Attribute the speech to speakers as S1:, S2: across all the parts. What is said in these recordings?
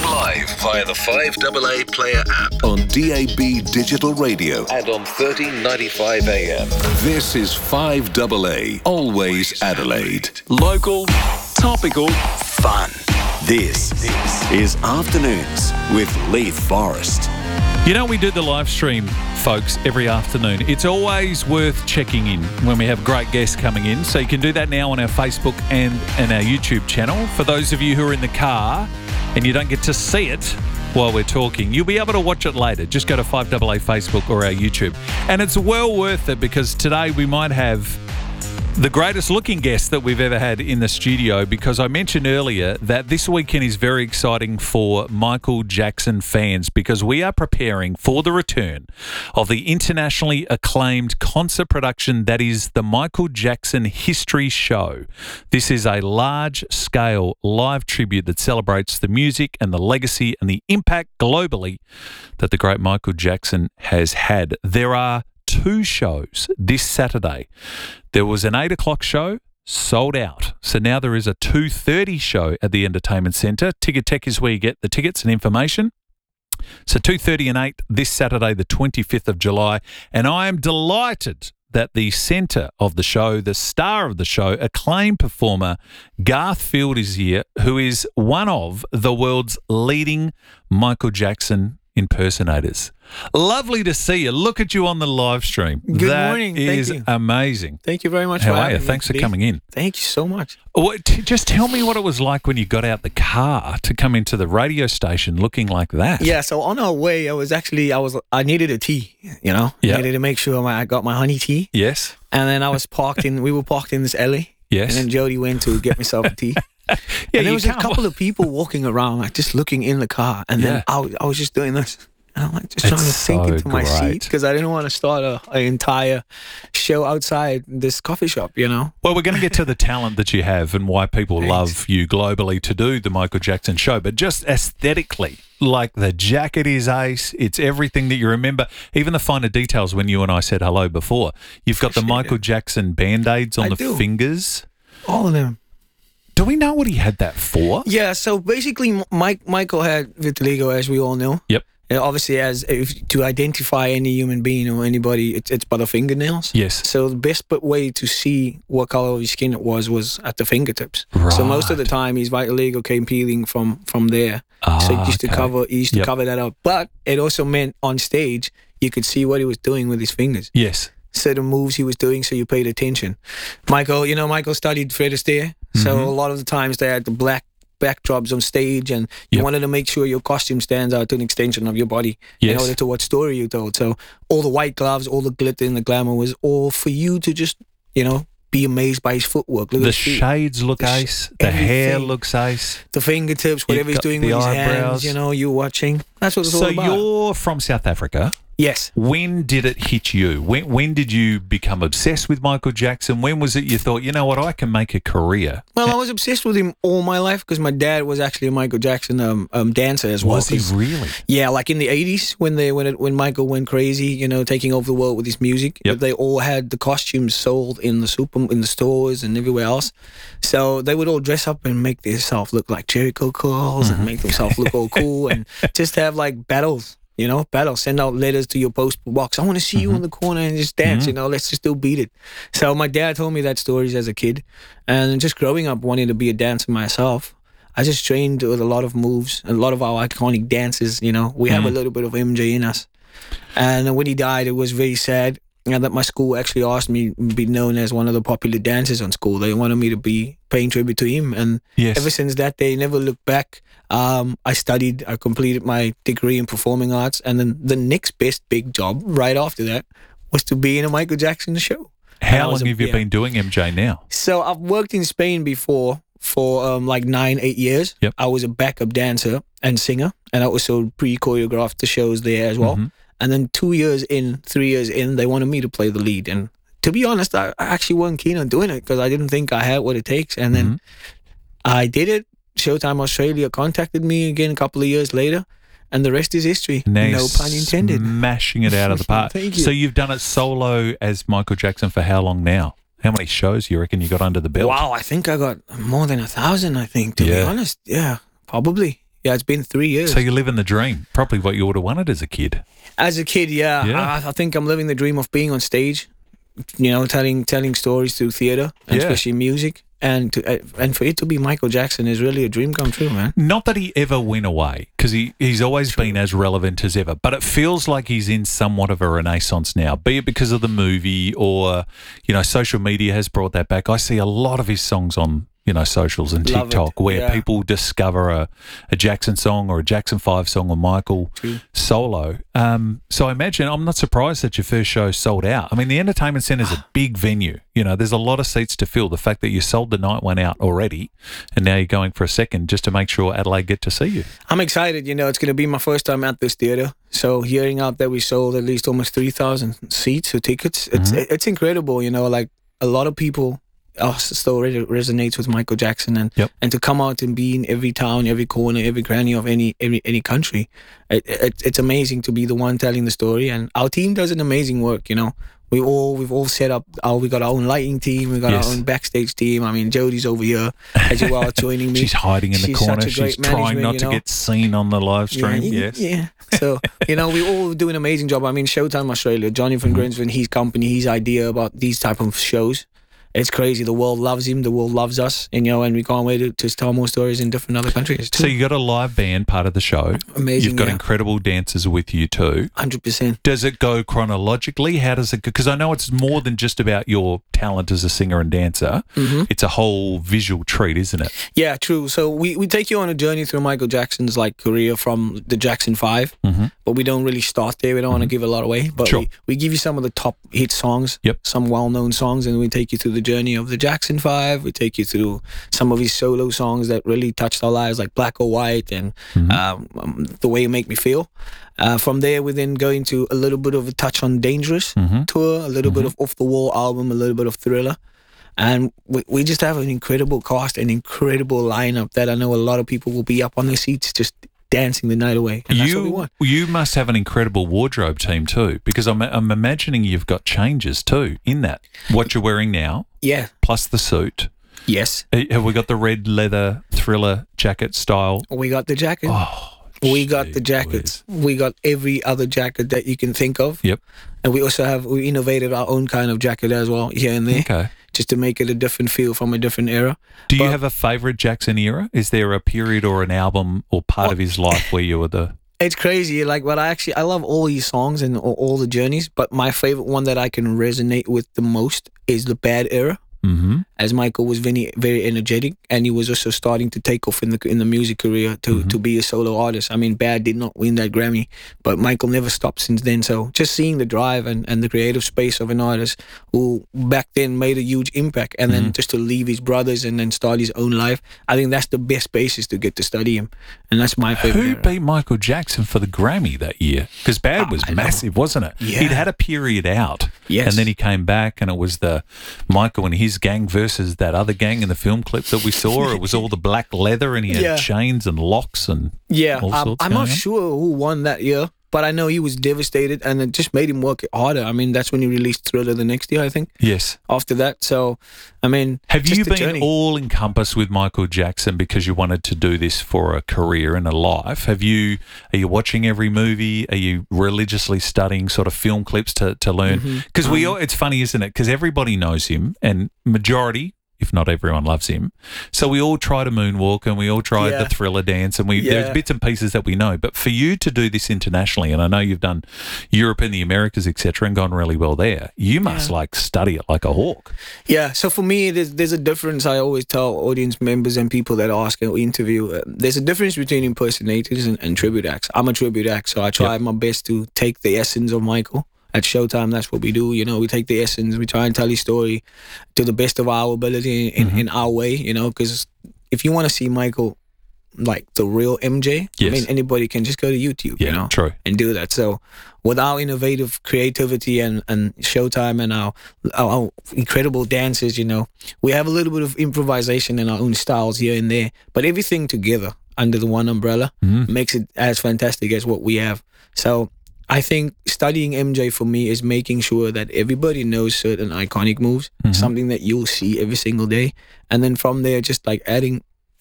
S1: live via the 5AA Player app on DAB Digital Radio and on 1395 AM. This is 5AA, always Adelaide.
S2: Local, topical, fun. This is Afternoons with Leith Forrest.
S3: You know, we do the live stream, folks, every afternoon. It's always worth checking in when we have great guests coming in. So you can do that now on our Facebook and our YouTube channel. For those of you who are in the car and you don't get to see it while we're talking, you'll be able to watch it later. Just go to 5AA Facebook or our YouTube. And it's well worth it because today we might have the greatest looking guest that we've ever had in the studio, because I mentioned earlier that this weekend is very exciting for Michael Jackson fans because we are preparing for the return of the internationally acclaimed concert production that is the Michael Jackson History Show. This is a large-scale live tribute that celebrates the music and the legacy and the impact globally that the great Michael Jackson has had. There are 2 shows this Saturday. There was an 8 o'clock show, sold out. So now there is a 2:30 show at the Entertainment Centre. Ticket Tech is where you get the tickets and information. So 2:30 and 8 this Saturday, the 25th of July. And I am delighted that the centre of the show, the star of the show, acclaimed performer Garth Field is here, who is one of the world's leading Michael Jackson impersonators. Lovely to see you. Look at you on the live stream.
S4: Good morning.
S3: That is
S4: Thank you.
S3: amazing.
S4: Thank you very much
S3: How
S4: for
S3: are
S4: having
S3: you?
S4: me.
S3: Thanks for coming in.
S4: Thank you so much.
S3: Just tell me what it was like when you got out the car to come into the radio station looking like that.
S4: Yeah, so on our way, I needed a tea, you know?
S3: Yeah.
S4: I needed to make sure I got my honey tea.
S3: Yes.
S4: And then we were parked in this alley.
S3: Yes.
S4: And then Jody went to get myself a tea.
S3: Yeah,
S4: and there
S3: you
S4: was a
S3: can't-
S4: couple of people walking around, like just looking in the car. And then I was just doing this. And I'm like just trying to
S3: It's
S4: sink
S3: so
S4: into my
S3: great.
S4: seat because I didn't want to start an entire show outside this coffee shop, you know?
S3: Well, we're going to get to the talent that you have and why people love you globally to do the Michael Jackson show. But just aesthetically, like the jacket is ace. It's everything that you remember. Even the finer details when you and I said hello before. You've got the Michael Jackson Band-Aids on
S4: I
S3: the
S4: do.
S3: fingers.
S4: All of them.
S3: Do we know what he had that for?
S4: Yeah, so basically Michael had vitiligo, as we all know.
S3: Yep.
S4: And obviously, to identify any human being or anybody, it's by the fingernails.
S3: Yes.
S4: So the best way to see what color of his skin it was at the fingertips. So most of the time, his vitiligo came peeling from there. So he used to cover that up. But it also meant on stage you could see what he was doing with his fingers.
S3: Yes.
S4: So the moves he was doing, so you paid attention. Michael studied Fred Astaire. So a lot of the times they had the black backdrops on stage, and you wanted to make sure your costume stands out to an extension of your body in order to what story you told. So all the white gloves, all the glitter and the glamour was all for you to just, be amazed by his footwork. Look at
S3: The
S4: his feet.
S3: shades look ace. The hair
S4: everything.
S3: looks ace.
S4: The fingertips, whatever he's
S3: got
S4: doing
S3: the
S4: with his
S3: eyebrows.
S4: hands, you're watching. That's what it's all
S3: So
S4: about.
S3: you're from South Africa.
S4: Yes.
S3: When did it hit you? When did you become obsessed with Michael Jackson? When was it you thought, you know what, I can make a career?
S4: Well, I was obsessed with him all my life because my dad was actually a Michael Jackson dancer as well.
S3: Was he really?
S4: Yeah, like in the 80s when Michael went crazy, taking over the world with his music.
S3: Yep.
S4: They all had the costumes sold in the stores and everywhere else. So they would all dress up and make themselves look like Jericho curls and make themselves look all cool and just have like battles. Send out letters to your post box. I want to see you in the corner and just dance, let's just do beat it. So my dad told me that stories as a kid. And just growing up wanting to be a dancer myself, I just trained with a lot of moves, a lot of our iconic dances, We have a little bit of MJ in us. And when he died, it was very sad. And that my school actually asked me to be known as one of the popular dancers on school. They wanted me to be paying tribute to him. And ever since that day, never looked back. I completed my degree in performing arts. And then the next best big job right after that was to be in a Michael Jackson show.
S3: How long have you been doing MJ now?
S4: So I've worked in Spain before for like 9-8 years.
S3: Yep.
S4: I was a backup dancer and singer. And I also pre-choreographed the shows there as well. And then 3 years in, they wanted me to play the lead. And to be honest, I actually wasn't keen on doing it because I didn't think I had what it takes. And then I did it. Showtime Australia contacted me again a couple of years later. And the rest is history.
S3: Now
S4: No pun intended.
S3: Smashing it out of the park.
S4: Thank you.
S3: So you've done it solo as Michael Jackson for how long now? How many shows you reckon you got under the belt?
S4: Wow, I think I got more than 1,000, I think, to be honest. Yeah, probably. Yeah, it's been 3 years.
S3: So you're living the dream, probably what you would have wanted as a kid.
S4: As a kid, yeah. I think I'm living the dream of being on stage, you know, telling stories through theater, and especially music. And for it to be Michael Jackson is really a dream come true, man.
S3: Not that he ever went away, because he's always been as relevant as ever, but it feels like he's in somewhat of a renaissance now, be it because of the movie or, you know, social media has brought that back. I see a lot of his songs on, you know, socials and TikTok where people discover a Jackson song or a Jackson 5 song or Michael solo. So I imagine, I'm not surprised that your first show sold out. I mean, the Entertainment Centre is a big venue. You know, there's a lot of seats to fill. The fact that you sold the night one out already and now you're going for a second just to make sure Adelaide get to see you.
S4: I'm excited. You know, it's going to be my first time at this theatre. So hearing out that we sold at least almost 3,000 seats or tickets, it's incredible. You know, like a lot of people still resonates with Michael Jackson, and to come out and be in every town, every corner, every cranny of any country, it's amazing to be the one telling the story. And our team does an amazing work. You know, we've all set up. We got our own lighting team. We got our own backstage team. I mean, Jodie's over here as well joining me.
S3: She's hiding in the corner. She's trying not to get seen on the live stream.
S4: Yeah. So, you know, we all do an amazing job. I mean, Showtime Australia, Johnny van Grinsven, his company, his idea about these type of shows. It's crazy. The world loves him. The world loves us. And, you know, and we can't wait to tell more stories in different other countries too.
S3: So you got a live band part of the show.
S4: Amazing.
S3: You've got incredible dancers with you too.
S4: 100%.
S3: Does it go chronologically? How does it go? Because I know it's more than just about your talent as a singer and dancer. It's a whole visual treat, isn't it?
S4: Yeah, true. So we take you on a journey through Michael Jackson's career from the Jackson 5. But we don't really start there. We don't want to give a lot away. But we give you some of the top hit songs, some well-known songs, and we take you through the journey of the Jackson 5. We take you through some of his solo songs that really touched our lives, like Black or White and The Way You Make Me Feel. From there, we then go into a little bit of a touch on Dangerous tour, a little bit of Off the Wall album, a little bit of Thriller. And we just have an incredible cast, an incredible lineup that I know a lot of people will be up on their seats just dancing the night away. And that's what we want.
S3: You must have an incredible wardrobe team too, because I'm imagining you've got changes too in that. What you're wearing now, plus the suit.
S4: Yes.
S3: Have we got the red leather Thriller jacket style?
S4: We got the jacket. We got the jackets. We got every other jacket that you can think of.
S3: Yep.
S4: And we innovated our own kind of jacket as well here and there.
S3: Okay.
S4: Just to make it a different feel from a different era.
S3: Do you have a favourite Jackson era? Is there a period or an album or part of his life where you were the...
S4: It's crazy. But I love all these songs and all the journeys, but my favourite one that I can resonate with the most is the Bad era. As Michael was very, very energetic, and he was also starting to take off in the music career to be a solo artist. I mean, Bad did not win that Grammy, but Michael never stopped since then. So just seeing the drive and the creative space of an artist who back then made a huge impact, and then just to leave his brothers and then start his own life, I think that's the best basis to get to study him, and that's my favorite.
S3: Who beat Michael Jackson for the Grammy that year? Because Bad was massive, wasn't it?
S4: Yeah.
S3: He'd had a period out, and then he came back, and it was the Michael and his gang versus that other gang in the film clip that we saw. It was all the black leather, and he had chains and locks and all sorts.
S4: I'm not sure who won that year, but I know he was devastated, and it just made him work harder. I mean, that's when he released Thriller the next year, I think.
S3: Yes.
S4: After that, so I mean,
S3: have you been all encompassed with Michael Jackson because you wanted to do this for a career and a life? Are you watching every movie? Are you religiously studying sort of film clips to learn? Because it's funny, isn't it? Because everybody knows him, and majority, if not everyone, loves him. So we all try to moonwalk, and we all try the Thriller dance, and there's bits and pieces that we know. But for you to do this internationally, and I know you've done Europe and the Americas, etc., and gone really well there, you must study it like a hawk.
S4: Yeah. So for me, there's a difference. I always tell audience members and people that ask or interview, there's a difference between impersonators and tribute acts. I'm a tribute act, so I try my best to take the essence of Michael. At Showtime, that's what we do. You know, we take the essence, we try and tell his story to the best of our ability in our way, you know, because if you want to see Michael like the real MJ, I mean, anybody can just go to YouTube, you know, and do that. So with our innovative creativity and Showtime and our incredible dances, you know, we have a little bit of improvisation in our own styles here and there, but everything together under the one umbrella makes it as fantastic as what we have. So I think studying MJ for me is making sure that everybody knows certain iconic moves, something that you'll see every single day. And then from there, just like adding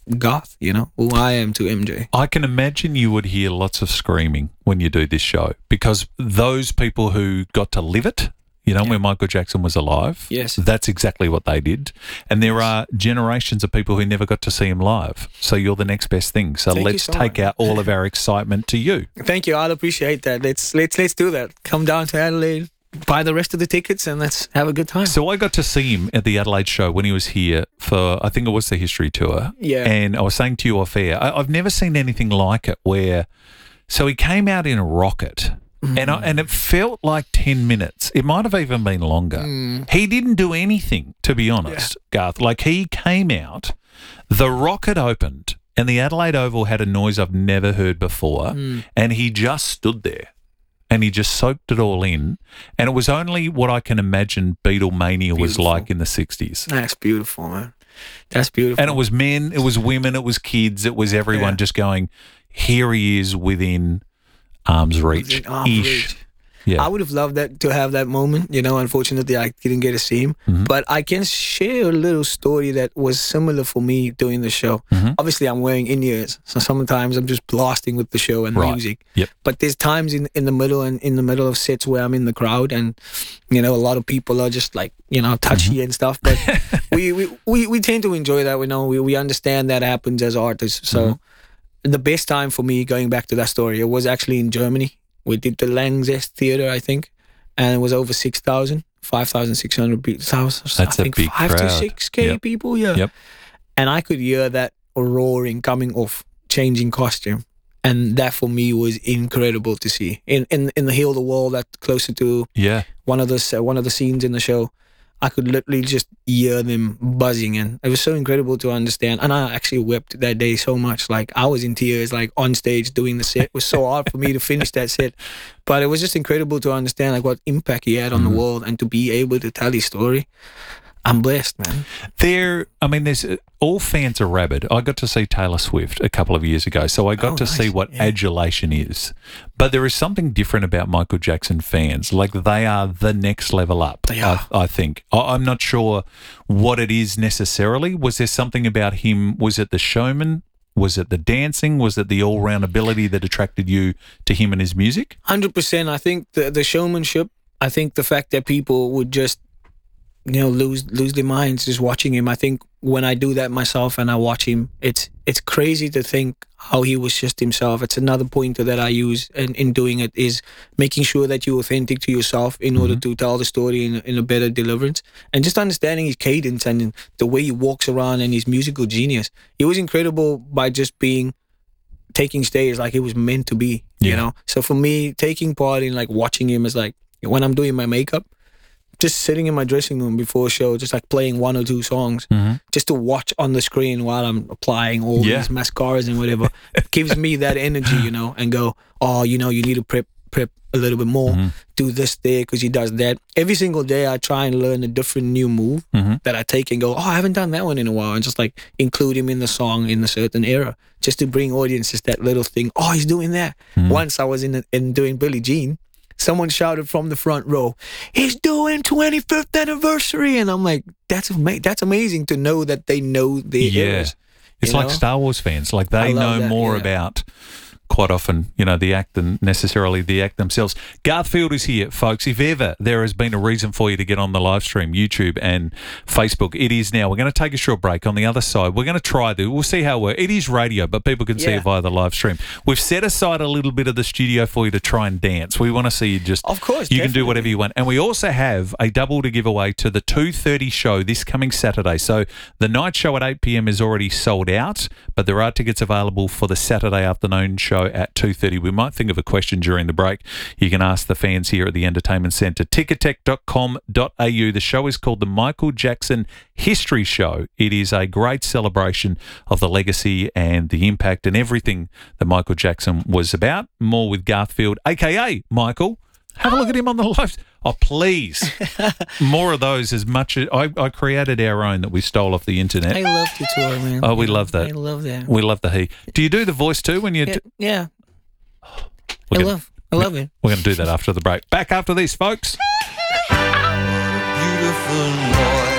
S4: Garth, you know, who I am to MJ.
S3: I can imagine you would hear lots of screaming when you do this show, because those people who got to live it, you know, when Michael Jackson was alive,
S4: Yes.
S3: that's exactly what they did. And there are generations of people who never got to see him live. So you're the next best thing. So
S4: Thank you
S3: let's
S4: so
S3: take
S4: much.
S3: out all of our excitement to you.
S4: Thank you. I'll appreciate that. Let's do that. Come down to Adelaide, buy the rest of the tickets, and let's have a good time.
S3: So I got to see him at the Adelaide show when he was here for, I think it was the History Tour.
S4: Yeah.
S3: And I was saying to you off air, I've never seen anything like it where, so he came out in a rocket. And it felt like 10 minutes. It might have even been longer. He didn't do anything, to be honest, Garth. Like, he came out, the rocket opened, and the Adelaide Oval had a noise I've never heard before, and he just stood there. And he just soaked it all in. And it was only what I can imagine Beatlemania was like in the 60s.
S4: That's beautiful, man. That's beautiful.
S3: And it was men, it was women, it was kids, it was everyone just going, here he is within arm's reach.
S4: Within arm's reach.
S3: Yeah.
S4: I would have loved that to have that moment. You know, unfortunately, I didn't get to see him. But I can share a little story that was similar for me doing the show. Obviously, I'm wearing in-ears, so sometimes I'm just blasting with the show and the music.
S3: Yep.
S4: But there's times in the middle and in the middle of sets where I'm in the crowd, and you know, a lot of people are just like, you know, touchy and stuff. But we tend to enjoy that. We understand that happens as artists. So the best time for me, going back to that story, it was actually in Germany. We did the Langzest Theater, I think, and it was over 5,600 people.
S3: That's
S4: I think
S3: a big
S4: 5 to
S3: crowd.
S4: 6K people,
S3: Yep.
S4: And I could hear that roaring coming off, changing costume. And that for me was incredible to see. In the Heal the Wall, that closer to one of the scenes in the show, I could literally just hear them buzzing, and it was so incredible to understand. And I actually wept that day so much. Like, I was in tears, like on stage doing the set. It was so hard for me to finish that set, but it was just incredible to understand like what impact he had on the world, and to be able to tell his story. I'm blessed, man.
S3: There's all fans are rabid. I got to see Taylor Swift a couple of years ago, so I got to see what adulation is. But there is something different about Michael Jackson fans. Like, they are the next level up.
S4: They are.
S3: I think. I'm not sure what it is necessarily. Was there something about him? Was it the showman? Was it the dancing? Was it the all-round ability that attracted you to him and his music?
S4: 100%. I think the showmanship. I think the fact that people would just, you know, lose their minds just watching him. I think when I do that myself and I watch him, it's crazy to think how he was just himself. It's another pointer that I use in doing it, is making sure that you're authentic to yourself in order to tell the story in a better deliverance, and just understanding his cadence and the way he walks around and his musical genius. He was incredible by just taking stage like it was meant to be, you know? So for me, taking part in like watching him is like when I'm doing my makeup, just sitting in my dressing room before a show, just like playing 1 or 2 songs, just to watch on the screen while I'm applying all these mascaras and whatever, gives me that energy, you know, and go, oh, you know, you need to prep a little bit more, do this there because he does that. Every single day I try and learn a different new move that I take and go, oh, I haven't done that one in a while, and just like include him in the song in a certain era, just to bring audiences that little thing. Oh, he's doing that. Once I was in doing Billie Jean, someone shouted from the front row, he's doing 25th anniversary. And I'm like, that's amazing to know that they know their eras.
S3: It's like Star Wars fans. Like, they know more about, quite often, you know, the act than necessarily the act themselves. Garth Field is here, folks. If ever there has been a reason for you to get on the live stream, YouTube and Facebook, it is now. We're going to take a short break. On the other side, we're going to try we'll see how it works. It is radio, but people can see it via the live stream. We've set aside a little bit of the studio for you to try and dance. We want to see you just,
S4: of course,
S3: you can do whatever you want. And we also have a double to give away to the 2:30 show this coming Saturday. So the night show at 8 p.m. is already sold out, but there are tickets available for the Saturday afternoon show at 2:30. We might think of a question during the break. You can ask the fans here at the Entertainment Centre. Ticketek.com.au. The show is called the Michael Jackson History Show. It is a great celebration of the legacy and the impact and everything that Michael Jackson was about. More with Garth Field, a.k.a. Michael. Have a look at him on the live. Oh, please. More of those. As much as I created our own that we stole off the internet.
S4: I love you too, man.
S3: Oh, we love that.
S4: I love that.
S3: We love the he. Do you do the voice too when you...
S4: Yeah. I love it.
S3: We're going to do that after the break. Back after this, folks.
S5: Beautiful noise.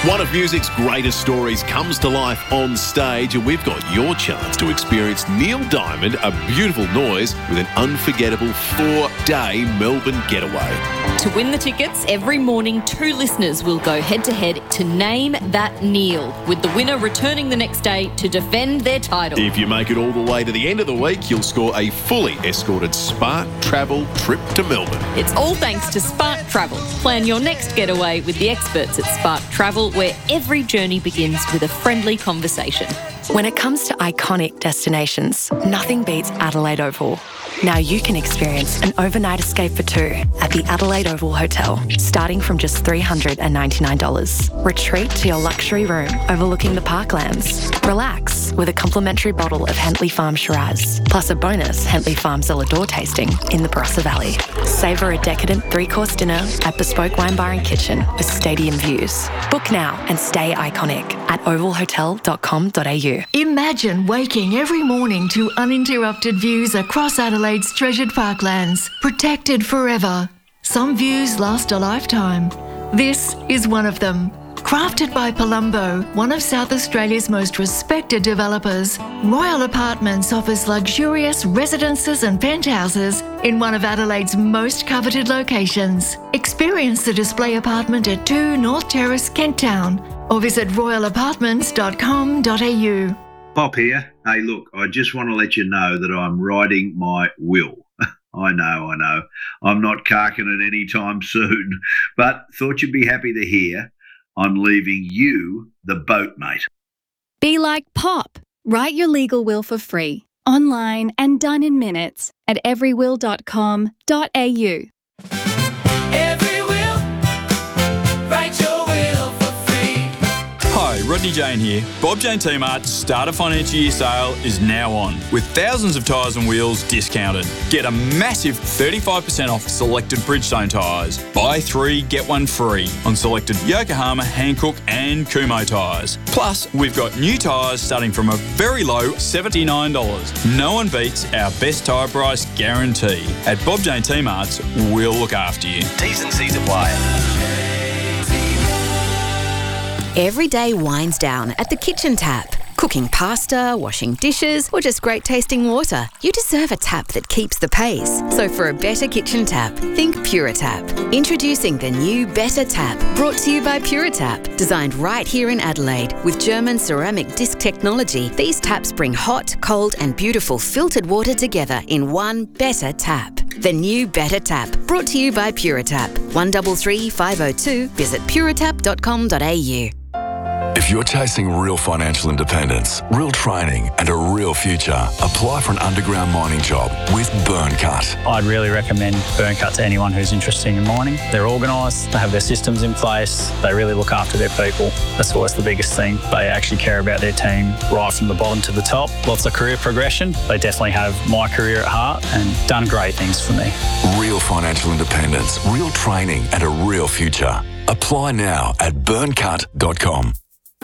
S2: One of music's greatest stories comes to life on stage, and we've got your chance to experience Neil Diamond, A Beautiful Noise, with an unforgettable 4-day Melbourne getaway.
S5: To win the tickets, every morning 2 listeners will go head-to-head to Name That Neil, with the winner returning the next day to defend their title.
S2: If you make it all the way to the end of the week, you'll score a fully escorted Spark Travel trip to Melbourne.
S5: It's all thanks to Spark Travel. Plan your next getaway with the experts at Spark Travel, where every journey begins with a friendly conversation.
S6: When it comes to iconic destinations, nothing beats Adelaide Oval. Now you can experience an overnight escape for 2 at the Adelaide Oval Hotel, starting from just $399. Retreat to your luxury room overlooking the parklands. Relax with a complimentary bottle of Hentley Farm Shiraz, plus a bonus Hentley Farm Zelador tasting in the Barossa Valley. Savour a decadent 3-course dinner at Bespoke Wine Bar and Kitchen with stadium views. Book now and stay iconic at ovalhotel.com.au.
S7: Imagine waking every morning to uninterrupted views across Adelaide's treasured parklands, protected forever. Some views last a lifetime. This is one of them. Crafted by Palumbo, one of South Australia's most respected developers, Royal Apartments offers luxurious residences and penthouses in one of Adelaide's most coveted locations. Experience the display apartment at 2 North Terrace, Kent Town, or visit royalapartments.com.au.
S8: Pop here. Hey, look, I just want to let you know that I'm writing my will. I know. I'm not carking it anytime soon, but thought you'd be happy to hear I'm leaving you the boat, mate.
S9: Be like Pop. Write your legal will for free, online and done in minutes at everywill.com.au.
S10: Hi, Rodney Jane here. Bob Jane T-Mart's start of financial year sale is now on, with thousands of tyres and wheels discounted. Get a massive 35% off selected Bridgestone tyres. Buy 3, get 1 free on selected Yokohama, Hankook and Kumho tyres. Plus, we've got new tyres starting from a very low $79. No one beats our best tyre price guarantee. At Bob Jane T-Mart's, we'll look after you.
S2: T's and C's apply.
S11: Every day winds down at the kitchen tap. Cooking pasta, washing dishes, or just great tasting water. You deserve a tap that keeps the pace. So for a better kitchen tap, think PuraTap. Introducing the new Better Tap, brought to you by PuraTap. Designed right here in Adelaide with German ceramic disc technology, these taps bring hot, cold and beautiful filtered water together in one better tap. The new Better Tap, brought to you by PuraTap. 133 502. Visit puratap.com.au.
S12: If you're chasing real financial independence, real training and a real future, apply for an underground mining job with Burncut.
S13: I'd really recommend Burncut to anyone who's interested in mining. They're organised, they have their systems in place, they really look after their people. That's always the biggest thing. They actually care about their team right from the bottom to the top. Lots of career progression. They definitely have my career at heart and done great things for me.
S12: Real financial independence, real training and a real future. Apply now at burncut.com.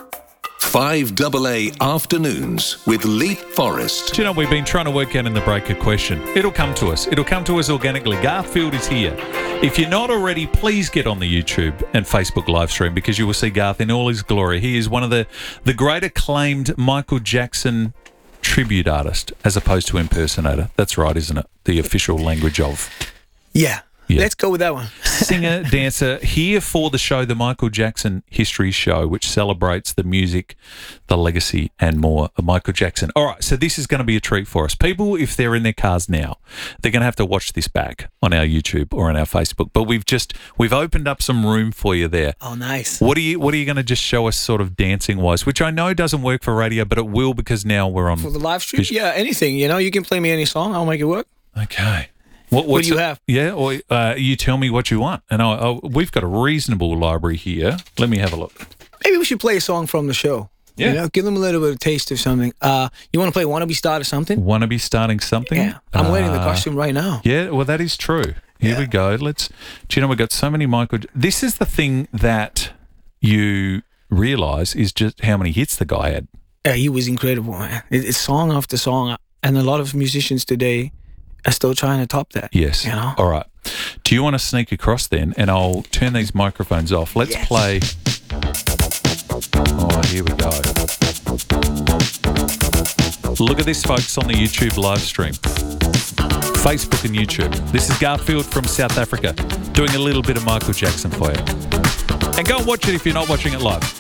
S1: 5AA Afternoons with Leith Forrest.
S3: Do you know, we've been trying to work out in the break a question. It'll come to us. It'll come to us organically. Garfield is here. If you're not already, please get on the YouTube and Facebook live stream, because you will see Garth in all his glory. He is one of the great acclaimed Michael Jackson tribute artist, as opposed to impersonator. That's right, isn't it? The official language of.
S4: Yeah. Let's go with that one.
S3: Singer, dancer, here for the show, the Michael Jackson History Show, which celebrates the music, the legacy and more of Michael Jackson. All right, so this is going to be a treat for us. People, if they're in their cars now, they're going to have to watch this back on our YouTube or on our Facebook. But we've opened up some room for you there.
S4: Oh, nice.
S3: What are you going to just show us sort of dancing-wise, which I know doesn't work for radio, but it will, because now we're on...
S4: For the live stream? Yeah, anything. You can play me any song. I'll make it work.
S3: Okay.
S4: What do you have?
S3: Yeah, or you tell me what you want. And we've got a reasonable library here. Let me have a look.
S4: Maybe we should play a song from the show.
S3: Yeah.
S4: Give them a little bit of taste of something. You want to play Wanna Be Starting Something?
S3: Wanna Be Starting Something?
S4: Yeah. I'm wearing the costume right now.
S3: Yeah, well, that is true. Here we go. Do you know, we've got so many Michael... This is the thing that you realise is just how many hits the guy had.
S4: Yeah, he was incredible, man. It's song after song. And a lot of musicians today are still trying to top that.
S3: Yes. All right. Do you want to sneak across then? And I'll turn these microphones off. Let's play Oh, here we go. Look at this, folks, on the YouTube live stream. Facebook and YouTube. This is Garfield from South Africa doing a little bit of Michael Jackson for you. And go and watch it if you're not watching it live.